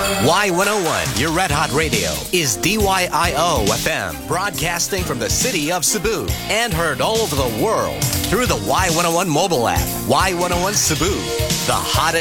Y101, your Red Hot Radio, is DYIO FM, broadcasting from the city of Cebu and heard all over the world through the Y101 mobile app. Y101 Cebu, the hottest